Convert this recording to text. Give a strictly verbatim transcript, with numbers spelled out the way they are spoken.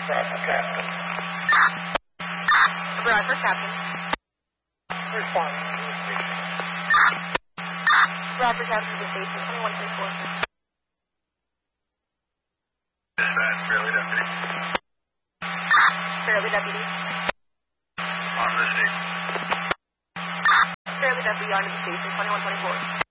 Roger, Captain. Roger, Captain. Responding to the station. Roger, Captain, to the station, twenty-one twenty-four. Dispatch, Fairleigh Deputy. Fairleigh Deputy. On the station. Fairleigh Deputy, on to the station, twenty-one twenty-four.